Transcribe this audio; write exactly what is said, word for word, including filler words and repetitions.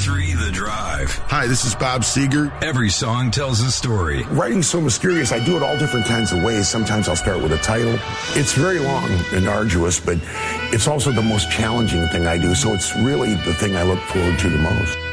ninety-three The Drive. Hi, this is Bob Seger. Every song tells a story. Writing's so mysterious. I do it all different kinds of ways. Sometimes I'll start with a title. It's very long and arduous, but it's also the most challenging thing I do, so it's really the thing I look forward to the most.